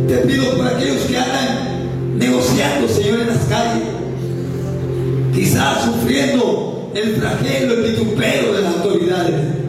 Te pido por aquellos que andan negociando, Señor, en las calles, quizás sufriendo el flagelo, el vitupero de las autoridades.